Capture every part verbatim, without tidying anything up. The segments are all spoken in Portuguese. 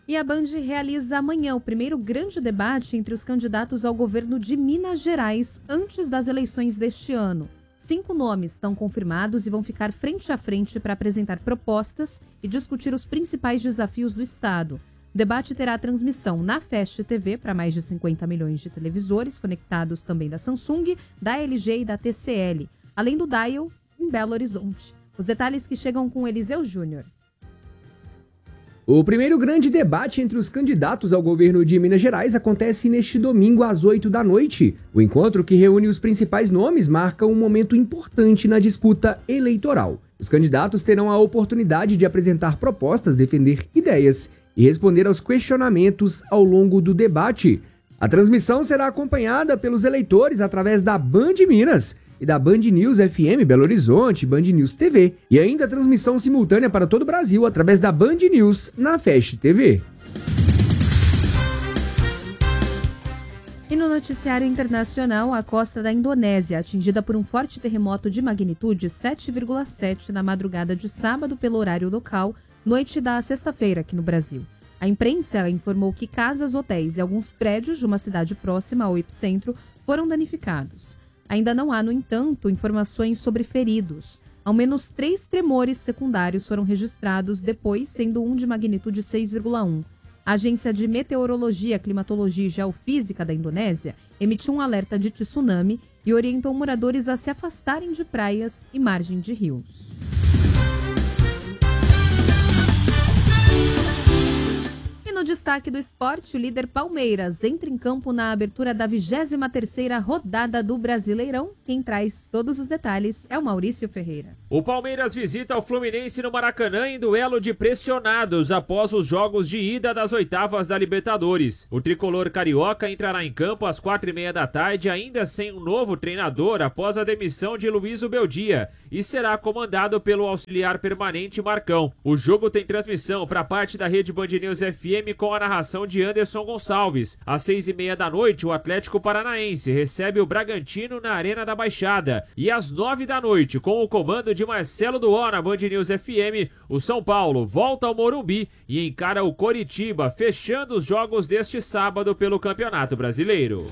E a Band realiza amanhã o primeiro grande debate entre os candidatos ao governo de Minas Gerais antes das eleições deste ano. Cinco nomes estão confirmados e vão ficar frente a frente para apresentar propostas e discutir os principais desafios do Estado. O debate terá transmissão na Fast T V para mais de cinquenta milhões de televisores, conectados também da Samsung, da L G e da T C L, além do Dial em Belo Horizonte. Os detalhes que chegam com Eliseu Júnior. O primeiro grande debate entre os candidatos ao governo de Minas Gerais acontece neste domingo às oito da noite. O encontro, que reúne os principais nomes, marca um momento importante na disputa eleitoral. Os candidatos terão a oportunidade de apresentar propostas, defender ideias e responder aos questionamentos ao longo do debate. A transmissão será acompanhada pelos eleitores através da Band Minas e da Band News F M Belo Horizonte, Band News T V, e ainda a transmissão simultânea para todo o Brasil através da Band News na Fast T V. E no noticiário internacional, a costa da Indonésia, atingida por um forte terremoto de magnitude sete vírgula sete na madrugada de sábado pelo horário local, noite da sexta-feira aqui no Brasil. A imprensa informou que casas, hotéis e alguns prédios de uma cidade próxima ao epicentro foram danificados. Ainda não há, no entanto, informações sobre feridos. Ao menos três tremores secundários foram registrados depois, sendo um de magnitude seis vírgula um. A Agência de Meteorologia, Climatologia e Geofísica da Indonésia emitiu um alerta de tsunami e orientou moradores a se afastarem de praias e margem de rios. No destaque do esporte, o líder Palmeiras entra em campo na abertura da vigésima terceira rodada do Brasileirão. Quem traz todos os detalhes é o Maurício Ferreira. O Palmeiras visita o Fluminense no Maracanã em duelo de pressionados após os jogos de ida das oitavas da Libertadores. O tricolor carioca entrará em campo às quatro e meia da tarde, ainda sem um novo treinador após a demissão de Luiz Ubeldia, e será comandado pelo auxiliar permanente Marcão. O jogo tem transmissão para parte da rede Band News F M com a narração de Anderson Gonçalves. Às seis e meia da noite, o Atlético Paranaense recebe o Bragantino na Arena da Baixada. E às nove da noite, com o comando de Marcelo Duó na Band News F M, o São Paulo volta ao Morumbi e encara o Coritiba, fechando os jogos deste sábado pelo Campeonato Brasileiro.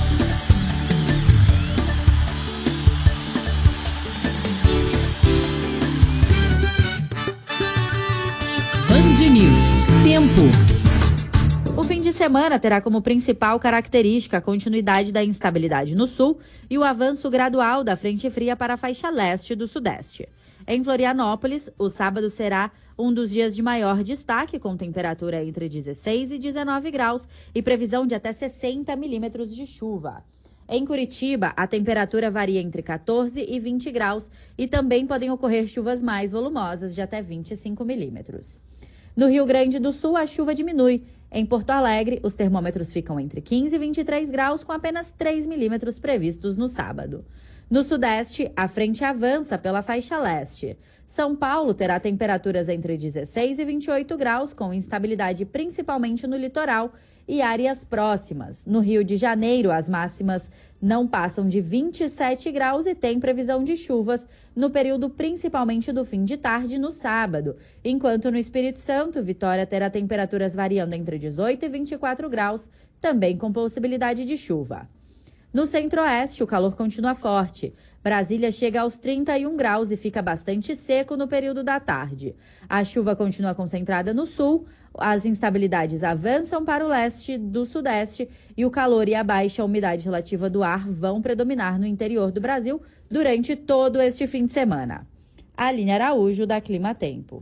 Band News. Tempo. O fim de semana terá como principal característica a continuidade da instabilidade no sul e o avanço gradual da frente fria para a faixa leste do sudeste. Em Florianópolis, o sábado será um dos dias de maior destaque, com temperatura entre dezesseis e dezenove graus e previsão de até sessenta milímetros de chuva. Em Curitiba, a temperatura varia entre quatorze e vinte graus e também podem ocorrer chuvas mais volumosas de até vinte e cinco milímetros. No Rio Grande do Sul, a chuva diminui. Em Porto Alegre, os termômetros ficam entre quinze e vinte e três graus, com apenas três milímetros previstos no sábado. No Sudeste, a frente avança pela faixa leste. São Paulo terá temperaturas entre dezesseis e vinte e oito graus, com instabilidade principalmente no litoral e áreas próximas. No Rio de Janeiro, as máximas não passam de vinte e sete graus e tem previsão de chuvas no período principalmente do fim de tarde no sábado, enquanto no Espírito Santo, Vitória terá temperaturas variando entre dezoito e vinte e quatro graus, também com possibilidade de chuva. No Centro-Oeste, o calor continua forte. Brasília chega aos trinta e um graus e fica bastante seco no período da tarde. A chuva continua concentrada no sul, as instabilidades avançam para o leste do sudeste e o calor e a baixa umidade relativa do ar vão predominar no interior do Brasil durante todo este fim de semana. Aline Araújo, da Clima Tempo.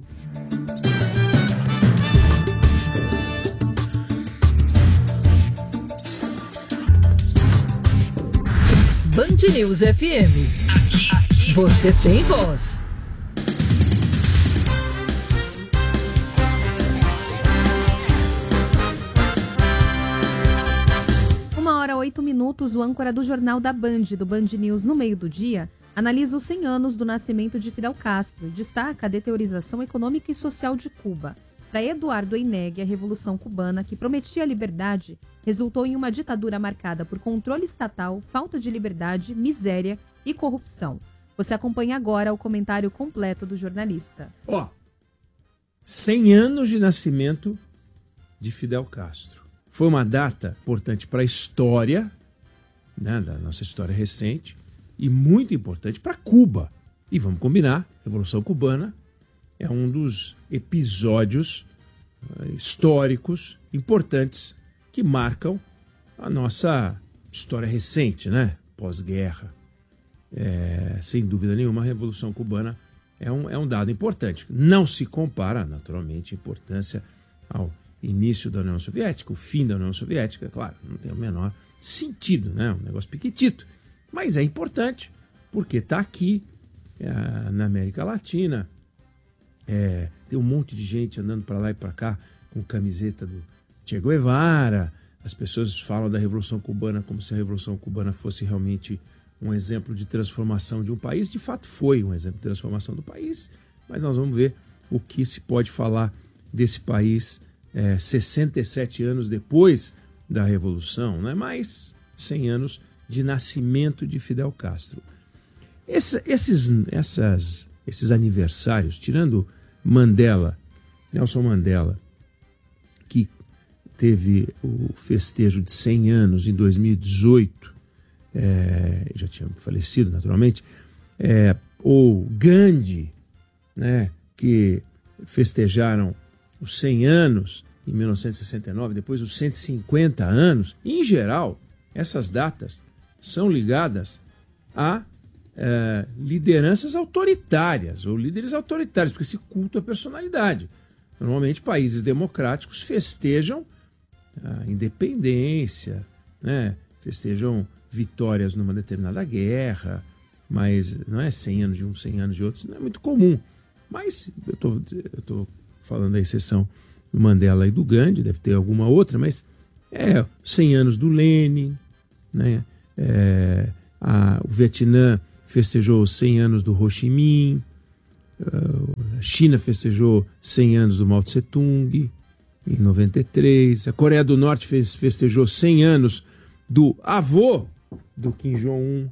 Band News F M. Aqui, aqui. Você tem voz. Uma hora, oito minutos, o âncora do Jornal da Band, do Band News no meio do dia, analisa os cem anos do nascimento de Fidel Castro e destaca a deteriorização econômica e social de Cuba. Para Eduardo Eineg, a Revolução Cubana, que prometia liberdade, resultou em uma ditadura marcada por controle estatal, falta de liberdade, miséria e corrupção. Você acompanha agora o comentário completo do jornalista. Ó, cem anos de nascimento de Fidel Castro. Foi uma data importante para a história, né, da nossa história recente, e muito importante para Cuba. E vamos combinar, a Revolução Cubana é um dos episódios uh, históricos importantes que marcam a nossa história recente, né? Pós-guerra. É, sem dúvida nenhuma, a Revolução Cubana é um, é um dado importante. Não se compara, naturalmente, a importância ao início da União Soviética, o fim da União Soviética, claro, não tem o menor sentido, né? Um negócio piquitito. Mas é importante porque está aqui é, na América Latina, é, tem um monte de gente andando para lá e para cá com camiseta do Che Guevara. As pessoas falam da Revolução Cubana como se a Revolução Cubana fosse realmente um exemplo de transformação de um país. De fato foi um exemplo de transformação do país, mas nós vamos ver o que se pode falar desse país é, sessenta e sete anos depois da Revolução, né? Mais cem anos de nascimento de Fidel Castro. Esse, esses, essas, esses aniversários, tirando Mandela, Nelson Mandela, que teve o festejo de cem anos em dois mil e dezoito, é, já tinha falecido naturalmente, é, ou Gandhi, né, que festejaram os cem anos em mil novecentos e sessenta e nove, depois os cento e cinquenta anos. Em geral, essas datas são ligadas a é, lideranças autoritárias, ou líderes autoritários, porque se culto à personalidade. Normalmente, países democráticos festejam a independência, né? Festejam vitórias numa determinada guerra, mas não é cem anos de um, cem anos de outros, não é muito comum. Mas eu tô, eu tô falando da exceção do Mandela e do Gandhi, deve ter alguma outra, mas é cem anos do Lenin, né? É, a, o Vietnã festejou cem anos do Ho Chi Minh, a China festejou cem anos do Mao Tse Tung, em noventa e três, a Coreia do Norte fez, festejou cem anos do avô do Kim Jong-un.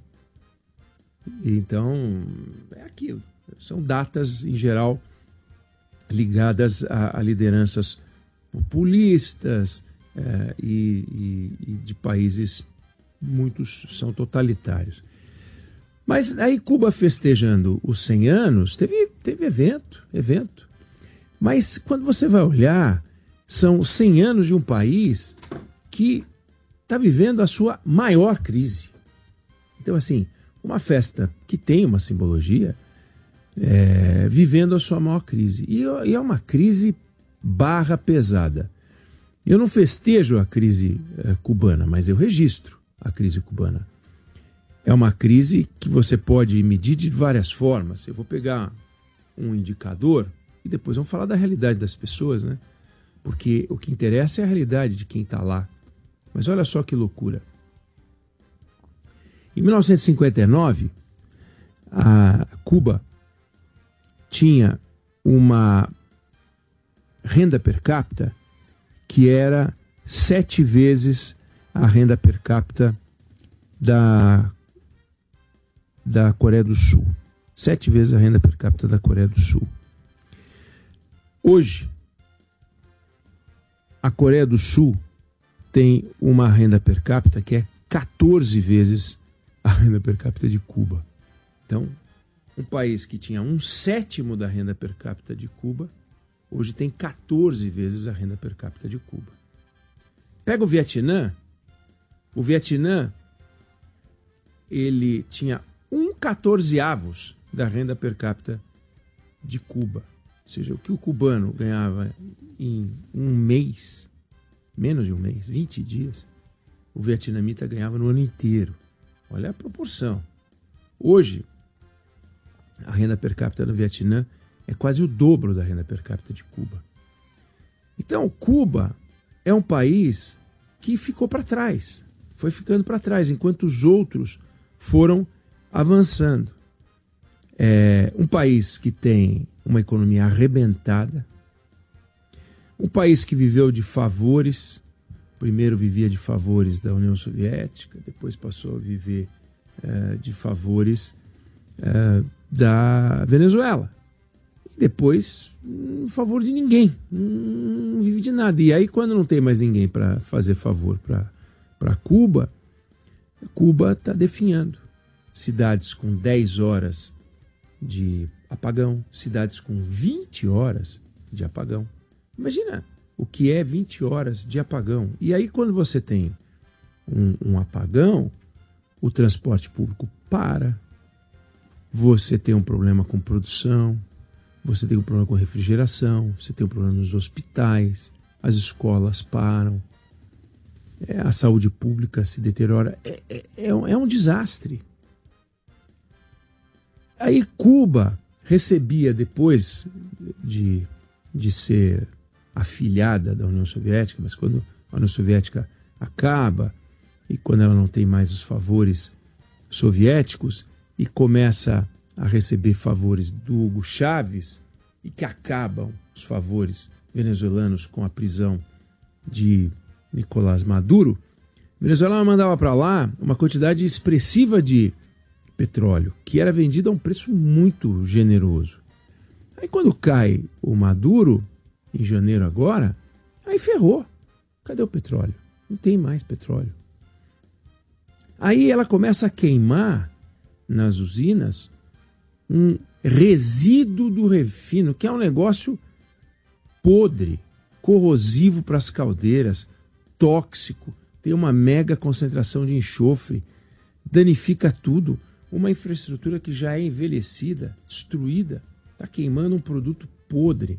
Então, é aquilo. São datas, em geral, ligadas a, a lideranças populistas é, e, e, e de países, muitos são totalitários. Mas aí Cuba festejando os cem anos, teve, teve evento, evento. Mas quando você vai olhar, são cem anos de um país que está vivendo a sua maior crise. Então, assim, uma festa que tem uma simbologia, é, vivendo a sua maior crise. E, e é uma crise barra pesada. Eu não festejo a crise é, cubana, mas eu registro a crise cubana. É uma crise que você pode medir de várias formas. Eu vou pegar um indicador e depois vamos falar da realidade das pessoas, né? Porque o que interessa é a realidade de quem está lá. Mas olha só que loucura. Em mil novecentos e cinquenta e nove, a Cuba tinha uma renda per capita que era sete vezes a renda per capita da, da Coreia do Sul. Sete vezes a renda per capita da Coreia do Sul. Hoje, a Coreia do Sul tem uma renda per capita que é quatorze vezes a renda per capita de Cuba. Então, um país que tinha um sétimo da renda per capita de Cuba, hoje tem quatorze vezes a renda per capita de Cuba. Pega o Vietnã. O Vietnã, ele tinha um quatorzeavos da renda per capita de Cuba. Ou seja, o que o cubano ganhava em um mês, menos de um mês, vinte dias, o vietnamita ganhava no ano inteiro. Olha a proporção. Hoje, a renda per capita no Vietnã é quase o dobro da renda per capita de Cuba. Então, Cuba é um país que ficou para trás, foi ficando para trás, enquanto os outros foram avançando. É um país que tem uma economia arrebentada, um país que viveu de favores, primeiro vivia de favores da União Soviética, depois passou a viver é, de favores é, da Venezuela. e depois não favor de ninguém, não vive de nada. E aí quando não tem mais ninguém para fazer favor para Cuba, Cuba está definhando. Cidades com dez horas de apagão, cidades com vinte horas de apagão. Imagina o que é vinte horas de apagão. E aí quando você tem um, um apagão, o transporte público para, você tem um problema com produção, você tem um problema com refrigeração, você tem um problema nos hospitais, as escolas param, é, a saúde pública se deteriora, é, é, é, um, é um desastre. Aí Cuba recebia, depois de, de ser afiliada da União Soviética, mas quando a União Soviética acaba e quando ela não tem mais os favores soviéticos e começa a receber favores do Hugo Chávez e que acabam os favores venezuelanos com a prisão de Nicolás Maduro, a Venezuela mandava para lá uma quantidade expressiva de petróleo, que era vendido a um preço muito generoso. Aí quando cai o Maduro, em janeiro agora, aí ferrou. Cadê o petróleo? Não tem mais petróleo. Aí ela começa a queimar nas usinas um resíduo do refino, que é um negócio podre, corrosivo para as caldeiras, tóxico, tem uma mega concentração de enxofre, danifica tudo. Uma infraestrutura que já é envelhecida, destruída, está queimando um produto podre.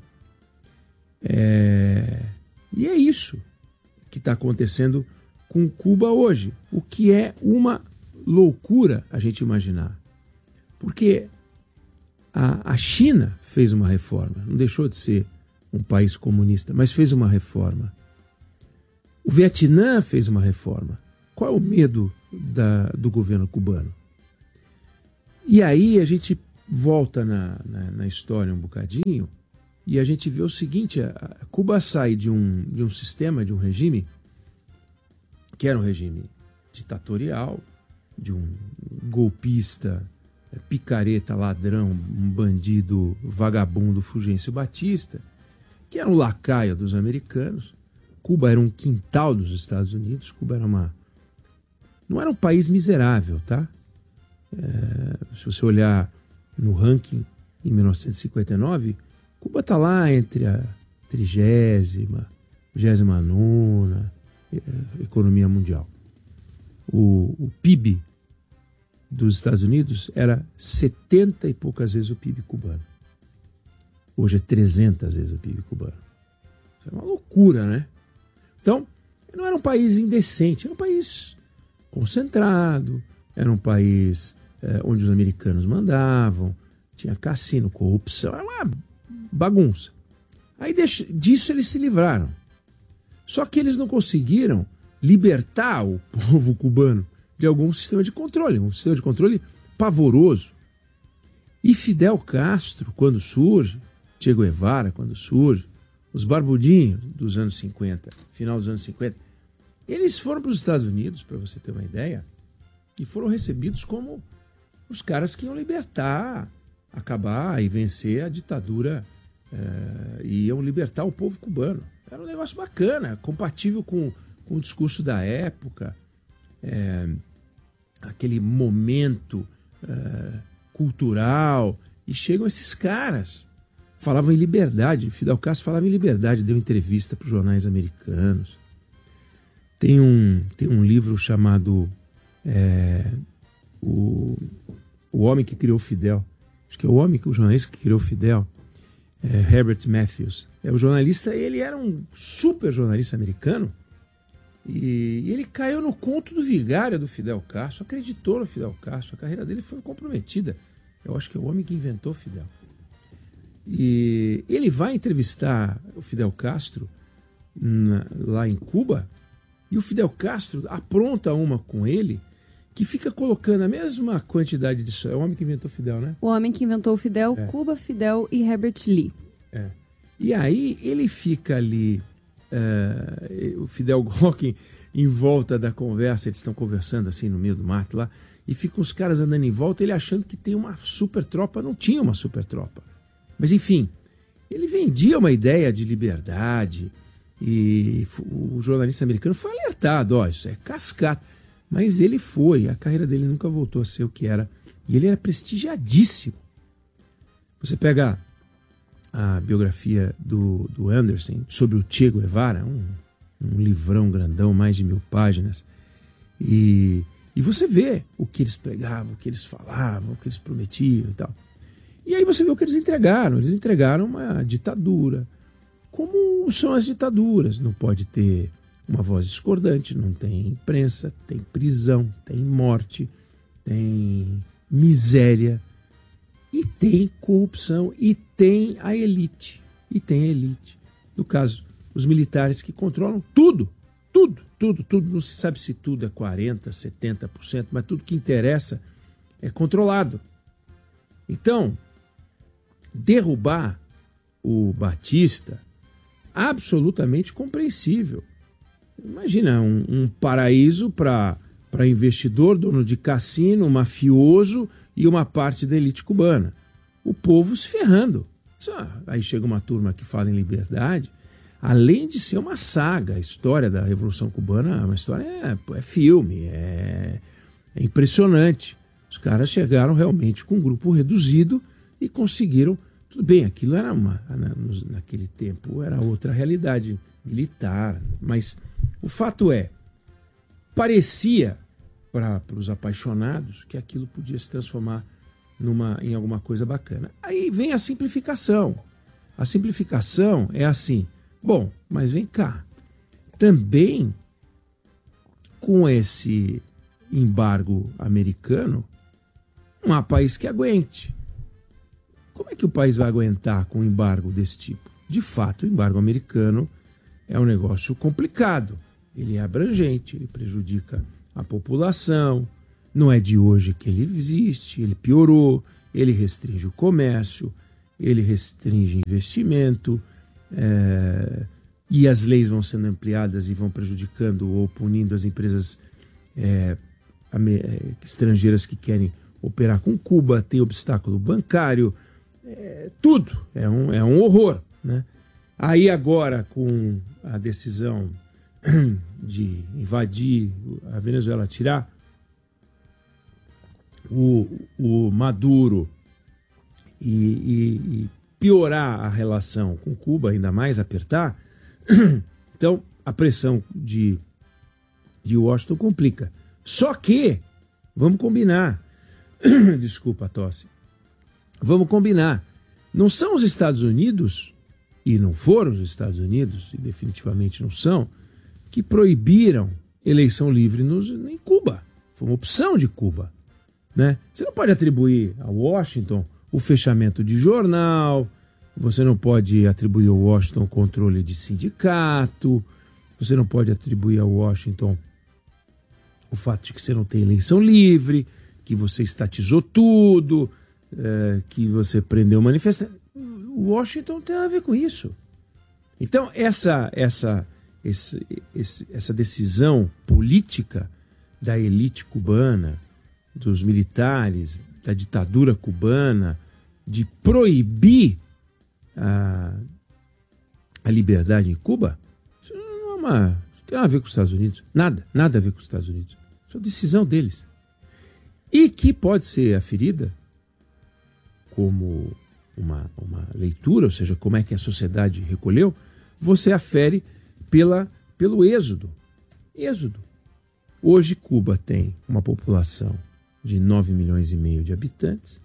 É... E é isso que está acontecendo com Cuba hoje, o que é uma loucura a gente imaginar. Porque a, a China fez uma reforma, não deixou de ser um país comunista, mas fez uma reforma. O Vietnã fez uma reforma. Qual é o medo da, do governo cubano? E aí a gente volta na, na, na história um bocadinho e a gente vê o seguinte, a, a Cuba sai de um, de um sistema, de um regime, que era um regime ditatorial, de um golpista, picareta, ladrão, um bandido, vagabundo, Fulgêncio Batista, que era um lacaio dos americanos. Cuba era um quintal dos Estados Unidos, Cuba era uma... não era um país miserável, tá? É, se você olhar no ranking em mil novecentos e cinquenta e nove, Cuba está lá entre a trigésima, vigésima nona economia mundial. O, o P I B dos Estados Unidos era setenta e poucas vezes o P I B cubano. Hoje é trezentas vezes o P I B cubano. Isso é uma loucura, né? Então, não era um país indecente, era um país concentrado, era um país é, onde os americanos mandavam, tinha cassino, corrupção, era uma bagunça. Aí deixa, disso eles se livraram. Só que eles não conseguiram libertar o povo cubano de algum sistema de controle, um sistema de controle pavoroso. E Fidel Castro, quando surge, Che Guevara, quando surge, os barbudinhos dos anos cinquenta, final dos anos cinquenta, eles foram para os Estados Unidos, para você ter uma ideia, e foram recebidos como os caras que iam libertar, acabar e vencer a ditadura, é, e iam libertar o povo cubano. Era um negócio bacana, compatível com, com o discurso da época, é, aquele momento é, cultural, e chegam esses caras, falavam em liberdade, Fidel Castro falava em liberdade, deu entrevista para os jornais americanos. Tem um, tem um livro chamado é, o, o Homem que Criou Fidel, acho que é o homem, o jornalista que criou Fidel, é, Herbert Matthews. É, o jornalista, ele era um super jornalista americano e, e ele caiu no conto do vigário do Fidel Castro, acreditou no Fidel Castro, a carreira dele foi comprometida. Eu acho que é o homem que inventou Fidel. E ele vai entrevistar o Fidel Castro na, lá em Cuba, e o Fidel Castro apronta uma com ele que fica colocando a mesma quantidade de sol. É o homem que inventou Fidel, né? O homem que inventou Fidel, é. Cuba, Fidel e Herbert Lee. É. E aí ele fica ali, uh, o Fidel coloca em volta da conversa, eles estão conversando assim no meio do mato lá, e ficam os caras andando em volta, ele achando que tem uma super tropa. Não tinha uma super tropa. Mas, enfim, ele vendia uma ideia de liberdade e o jornalista americano foi alertado, ó, isso é cascata. Mas ele foi, a carreira dele nunca voltou a ser o que era. E ele era prestigiadíssimo. Você pega a biografia do, do Anderson sobre o Che Guevara, um, um livrão grandão, mais de mil páginas, e, e você vê o que eles pregavam, o que eles falavam, o que eles prometiam e tal. E aí você vê o que eles entregaram. Eles entregaram uma ditadura. Como são as ditaduras? Não pode ter uma voz discordante, não tem imprensa, tem prisão, tem morte, tem miséria, e tem corrupção, e tem a elite. E tem a elite. No caso, os militares que controlam tudo, tudo, tudo, tudo. Não se sabe se tudo é quarenta por cento, setenta por cento, mas tudo que interessa é controlado. Então, derrubar o Batista, absolutamente compreensível. Imagina um, um paraíso para para investidor, dono de cassino, mafioso e uma parte da elite cubana. O povo se ferrando. Só, aí chega uma turma que fala em liberdade. Além de ser uma saga, a história da Revolução Cubana é uma história, é, é filme, é, é impressionante. Os caras chegaram realmente com um grupo reduzido e conseguiram. Tudo bem, aquilo era uma. Naquele tempo era outra realidade militar, mas o fato é, parecia para os apaixonados que aquilo podia se transformar numa, em alguma coisa bacana. Aí vem a simplificação. A simplificação é assim, bom, mas vem cá, também com esse embargo americano, não há país que aguente. Como é que o país vai aguentar com um embargo desse tipo? De fato, o embargo americano é um negócio complicado. Ele é abrangente, ele prejudica a população. Não é de hoje que ele existe, ele piorou, ele restringe o comércio, ele restringe investimento, é, e as leis vão sendo ampliadas e vão prejudicando ou punindo as empresas é, estrangeiras que querem operar com Cuba, tem obstáculo bancário, é, tudo, é um, é um horror, né? Aí agora, com a decisão de invadir a Venezuela, tirar o, o Maduro e, e, e piorar a relação com Cuba, ainda mais apertar, então a pressão de, de Washington complica. Só que, vamos combinar, desculpa a tosse, vamos combinar, não são os Estados Unidos, e não foram os Estados Unidos, e definitivamente não são, que proibiram eleição livre nos, em Cuba. Foi uma opção de Cuba, né? Você não pode atribuir a Washington o fechamento de jornal, você não pode atribuir a Washington o controle de sindicato, você não pode atribuir a Washington o fato de que você não tem eleição livre, que você estatizou tudo, é, que você prendeu manifestantes. Washington tem a ver com isso. Então, essa, essa, esse, esse, essa decisão política da elite cubana, dos militares, da ditadura cubana, de proibir a, a liberdade em Cuba, isso não é uma, não tem nada a ver com os Estados Unidos. Nada, nada a ver com os Estados Unidos. Isso é decisão deles. E que pode ser aferida como uma, uma leitura, ou seja, como é que a sociedade recolheu, você afere pela, pelo êxodo. Êxodo. Hoje Cuba tem uma população de nove milhões e meio de habitantes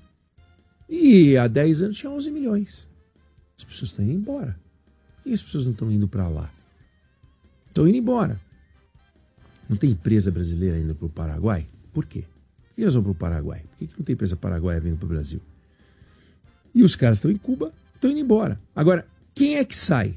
e há dez anos tinha onze milhões. As pessoas estão indo embora. Por que as pessoas não estão indo para lá? Estão indo embora. Não tem empresa brasileira indo para o Paraguai? Por quê? Por que elas vão para o Paraguai? Por que não tem empresa paraguaia vindo para o Brasil? E os caras estão em Cuba, estão indo embora. Agora, quem é que sai?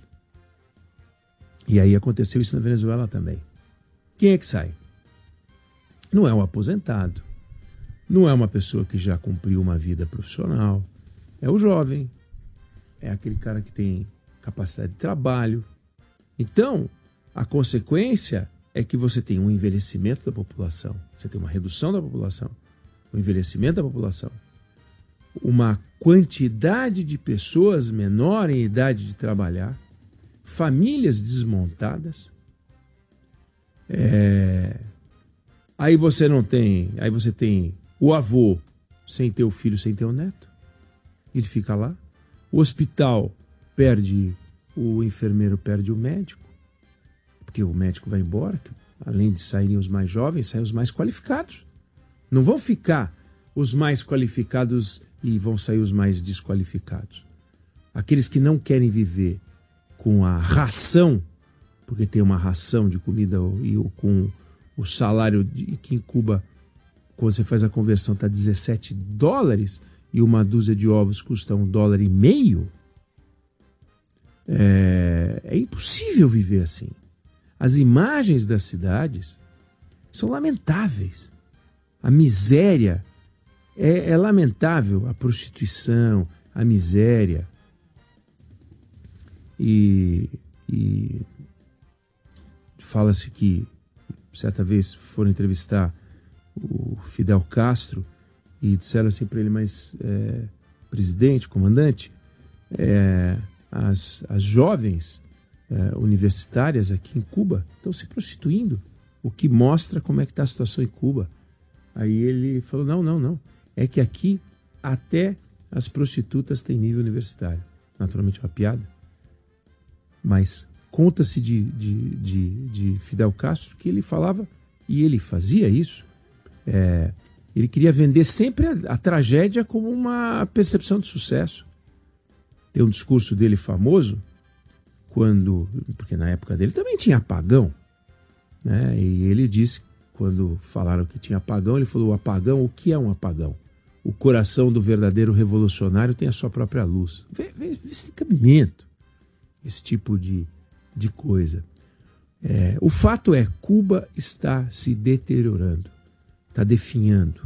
E aí aconteceu isso na Venezuela também. Quem é que sai? Não é um aposentado. Não é uma pessoa que já cumpriu uma vida profissional. É o jovem. É aquele cara que tem capacidade de trabalho. Então, a consequência é que você tem um envelhecimento da população. Você tem uma redução da população. Um envelhecimento da população. uma quantidade de pessoas menor em idade de trabalhar, famílias desmontadas. É... Aí você não tem, aí você tem o avô sem ter o filho, sem ter o neto. Ele fica lá. O hospital perde, o enfermeiro perde o médico, porque o médico vai embora. Além de saírem os mais jovens, saem os mais qualificados. Não vão ficar os mais qualificados e vão sair os mais desqualificados. Aqueles que não querem viver com a ração, porque tem uma ração de comida e com o salário de, que em Cuba, quando você faz a conversão, está dezessete dólares e uma dúzia de ovos custa um dólar e meio. É, é impossível viver assim. As imagens das cidades são lamentáveis. A miséria é, é lamentável, a prostituição, a miséria. E, e fala-se que, certa vez, foram entrevistar o Fidel Castro e disseram assim para ele, mas é, presidente, comandante, é, as, as jovens é, universitárias aqui em Cuba estão se prostituindo, o que mostra como é que está a situação em Cuba. Aí ele falou, não, não, não, é que aqui até as prostitutas têm nível universitário. Naturalmente uma piada, mas conta-se de, de, de, de Fidel Castro que ele falava, e ele fazia isso, é, ele queria vender sempre a, a tragédia como uma percepção de sucesso. Tem um discurso dele famoso, quando, porque na época dele também tinha apagão, né? E ele disse, quando falaram que tinha apagão, ele falou, o apagão, o que é um apagão? O coração do verdadeiro revolucionário tem a sua própria luz. Vê, vê, vê esse cabimento, esse tipo de, de coisa. É, o fato é, Cuba está se deteriorando, está definhando.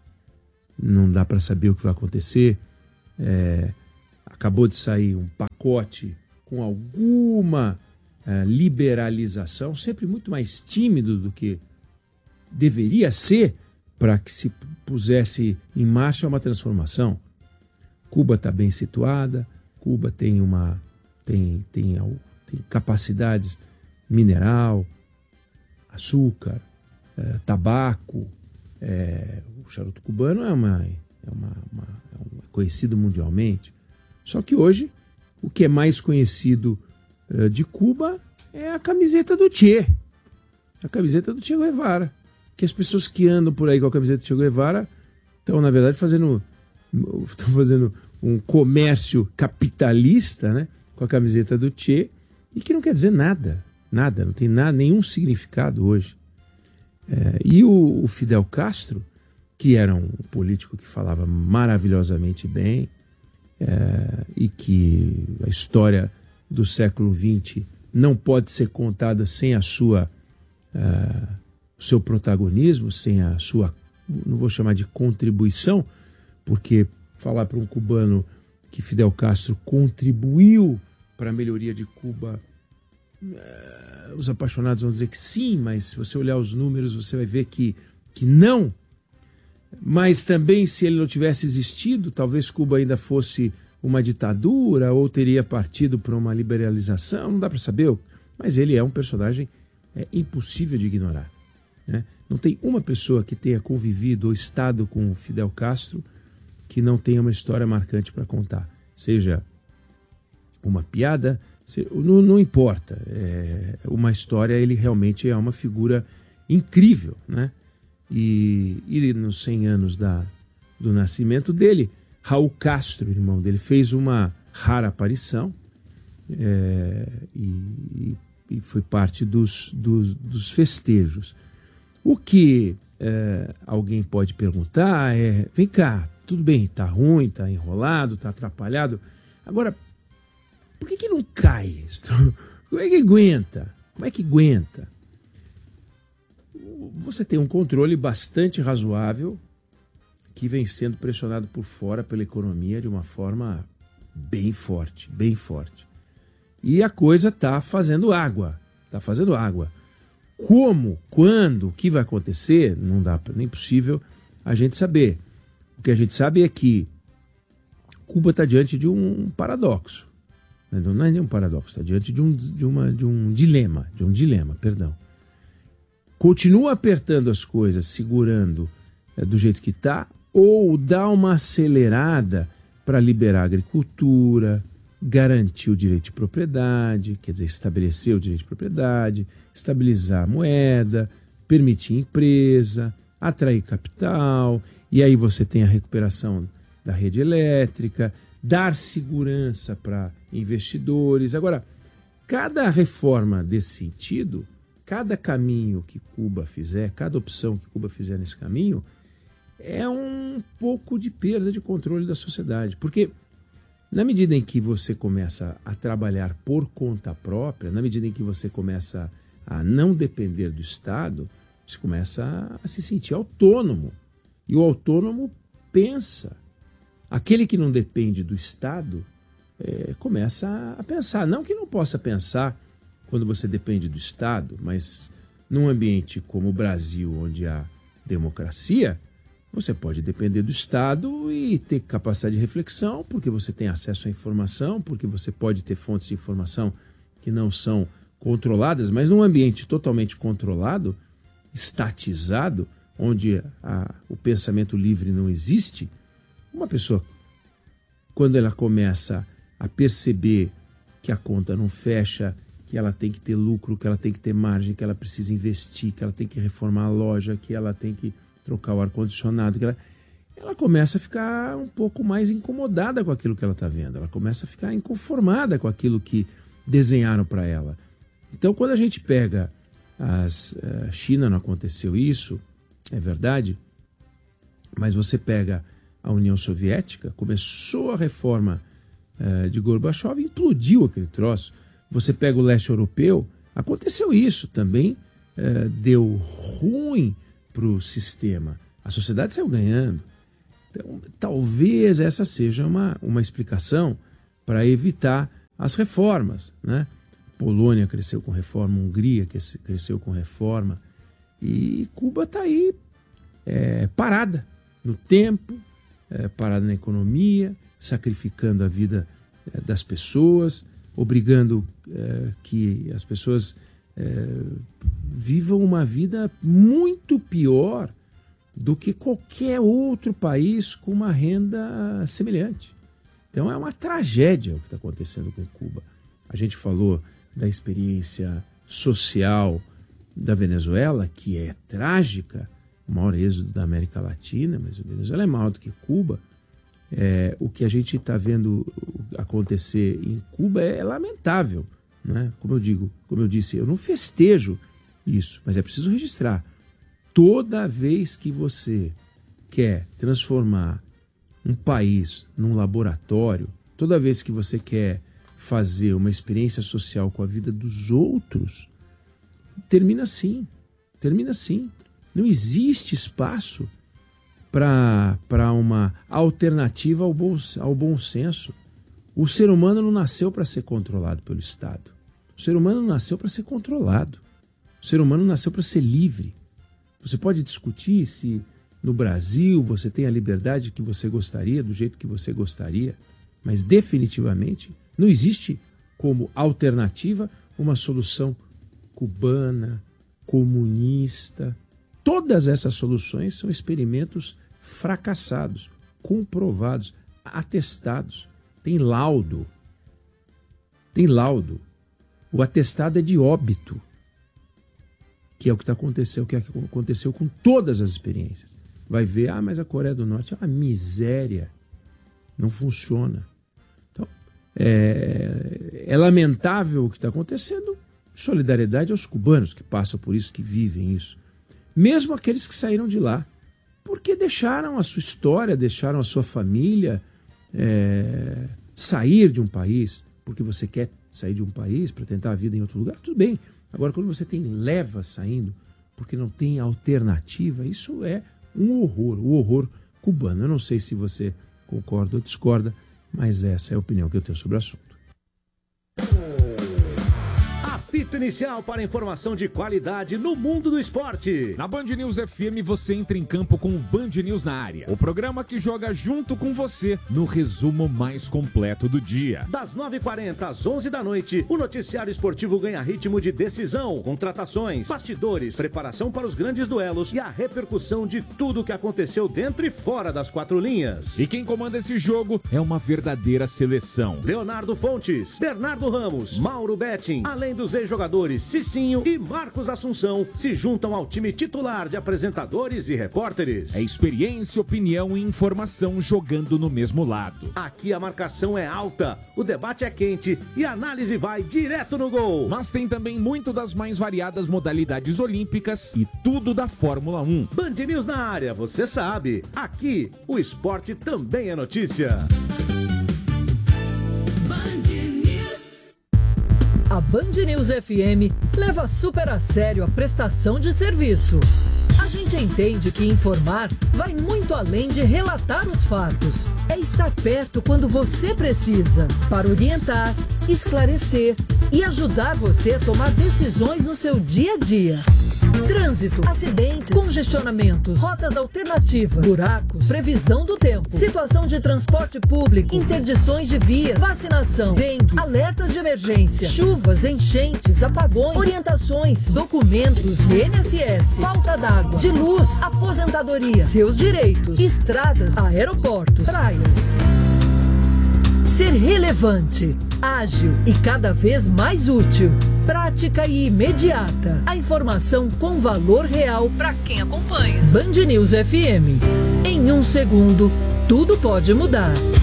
Não dá para saber o que vai acontecer. É, acabou de sair um pacote com alguma é, liberalização, sempre muito mais tímido do que deveria ser para que se pusesse em marcha uma transformação. Cuba está bem situada, Cuba tem uma tem, tem, tem capacidades mineral, açúcar, é, tabaco. É, o charuto cubano é, uma, é, uma, uma, é um, conhecido mundialmente. Só que hoje, o que é mais conhecido é, de Cuba é a camiseta do Che. A camiseta do Che Guevara. Que as pessoas que andam por aí com a camiseta do Che Guevara estão, na verdade, fazendo, estão fazendo um comércio capitalista, né, com a camiseta do Che, e que não quer dizer nada. Nada, não tem nada, nenhum significado hoje. É, e o, o Fidel Castro, que era um político que falava maravilhosamente bem, é, e que a história do século vinte não pode ser contada sem a sua, é, o seu protagonismo, sem a sua, não vou chamar de contribuição, porque falar para um cubano que Fidel Castro contribuiu para a melhoria de Cuba, os apaixonados vão dizer que sim, mas se você olhar os números você vai ver que, que não. Mas também, se ele não tivesse existido, talvez Cuba ainda fosse uma ditadura ou teria partido para uma liberalização, não dá para saber, mas ele é um personagem é, impossível de ignorar, né? Não tem uma pessoa que tenha convivido ou estado com Fidel Castro que não tenha uma história marcante para contar, seja uma piada, Não, não importa, é, uma história, ele realmente é uma figura incrível, né? E, e nos cem anos da, do nascimento dele, Raul Castro, irmão dele, fez uma rara aparição, é, e, e foi parte dos, dos, dos festejos. O que é, alguém pode perguntar é, vem cá, tudo bem, tá ruim, tá enrolado, tá atrapalhado, agora, por que que não cai isso? Como é que aguenta? Como é que aguenta? Você tem um controle bastante razoável que vem sendo pressionado por fora pela economia de uma forma bem forte, bem forte. E a coisa está fazendo água, está fazendo água. Como, quando, o que vai acontecer, não dá nem possível a gente saber. O que a gente sabe é que Cuba está diante de um paradoxo. Não é nem um paradoxo, está diante de um, de, uma, de um dilema, de um dilema, perdão. Continua apertando as coisas, segurando é, do jeito que está, ou dá uma acelerada para liberar a agricultura, garantir o direito de propriedade, quer dizer, estabelecer o direito de propriedade, estabilizar a moeda, permitir empresa, atrair capital, e aí você tem a recuperação da rede elétrica, dar segurança para investidores. Agora, cada reforma desse sentido, cada caminho que Cuba fizer, cada opção que Cuba fizer nesse caminho, é um pouco de perda de controle da sociedade. Porque na medida em que você começa a trabalhar por conta própria, na medida em que você começa a não depender do Estado, você começa a se sentir autônomo. E o autônomo pensa. Aquele que não depende do Estado é, começa a pensar. Não que não possa pensar quando você depende do Estado, mas num ambiente como o Brasil, onde há democracia, você pode depender do Estado e ter capacidade de reflexão, porque você tem acesso à informação, porque você pode ter fontes de informação que não são controladas, mas num ambiente totalmente controlado, estatizado, onde a, o pensamento livre não existe, uma pessoa, quando ela começa a perceber que a conta não fecha, que ela tem que ter lucro, que ela tem que ter margem, que ela precisa investir, que ela tem que reformar a loja, que ela tem que trocar o ar-condicionado, que ela, ela começa a ficar um pouco mais incomodada com aquilo que ela está vendo, ela começa a ficar inconformada com aquilo que desenharam para ela. Então, quando a gente pega as uh, China, não aconteceu isso, é verdade, mas você pega a União Soviética, começou a reforma uh, de Gorbachev, implodiu aquele troço. Você pega o leste europeu, aconteceu isso também, uh, deu ruim para o sistema. A sociedade saiu ganhando. Então, talvez essa seja uma, uma explicação para evitar as reformas, né? Polônia cresceu com reforma, Hungria cresceu com reforma, e Cuba está aí é, parada no tempo, é, parada na economia, sacrificando a vida é, das pessoas, obrigando é, que as pessoas é, vivam uma vida muito pior do que qualquer outro país com uma renda semelhante. Então é uma tragédia o que está acontecendo com Cuba. A gente falou da experiência social da Venezuela, que é trágica, o maior êxodo da América Latina, mas a Venezuela é maior do que Cuba. É, o que a gente está vendo acontecer em Cuba é lamentável, né? Como eu digo, como eu disse, eu não festejo isso, mas é preciso registrar. Toda vez que você quer transformar um país num laboratório, toda vez que você quer fazer uma experiência social com a vida dos outros, termina assim, termina assim. Não existe espaço para uma alternativa ao bom, ao bom senso. O ser humano não nasceu para ser controlado pelo Estado. O ser humano não nasceu para ser controlado. O ser humano nasceu para ser livre. Você pode discutir se no Brasil você tem a liberdade que você gostaria, do jeito que você gostaria, mas definitivamente não existe como alternativa uma solução cubana, comunista. Todas essas soluções são experimentos fracassados, comprovados, atestados. Tem laudo. Tem laudo. O atestado é de óbito, que é o que tá acontecendo, o que aconteceu com todas as experiências. Vai ver, ah, mas a Coreia do Norte é uma miséria. Não funciona. Então, é, é lamentável o que está acontecendo. Solidariedade aos cubanos que passam por isso, que vivem isso. Mesmo aqueles que saíram de lá. Porque deixaram a sua história, deixaram a sua família é, sair de um país. Porque você quer sair de um país para tentar a vida em outro lugar, tudo bem. Agora, quando você tem levas saindo, porque não tem alternativa, isso é um horror, o horror cubano. Eu não sei se você concorda ou discorda, mas essa é a opinião que eu tenho sobre o assunto. apito inicial para informação de qualidade no mundo do esporte. Na Band News F M você entra em campo com o Band News na área. O programa que joga junto com você no resumo mais completo do dia. Das nove e quarenta às onze da noite, o noticiário esportivo ganha ritmo de decisão, contratações, bastidores, preparação para os grandes duelos e a repercussão de tudo que aconteceu dentro e fora das quatro linhas. E quem comanda esse jogo é uma verdadeira seleção. Leonardo Fontes, Bernardo Ramos, Mauro Betting, além dos ex-jogadores Cicinho e Marcos Assunção, se juntam ao time titular de apresentadores e repórteres. É experiência, opinião e informação jogando no mesmo lado. Aqui a marcação é alta, o debate é quente e a análise vai direto no gol. Mas tem também muito das mais variadas modalidades olímpicas e tudo da Fórmula um. Band News na área, você sabe. Aqui, o esporte também é notícia. A Band News F M leva super a sério a prestação de serviço. A gente entende que informar vai muito além de relatar os fatos. É estar perto quando você precisa, para orientar, esclarecer e ajudar você a tomar decisões no seu dia a dia. Trânsito, acidentes, congestionamentos, rotas alternativas, buracos, previsão do tempo, situação de transporte público, interdições de vias, vacinação, dengue, alertas de emergência, chuvas, enchentes, apagões, orientações, documentos, I N S S, falta d'água, de luz, aposentadoria, seus direitos, estradas, aeroportos, praias. Ser relevante, ágil e cada vez mais útil. Prática e imediata. A informação com valor real para quem acompanha. Band News F M. Em um segundo, tudo pode mudar.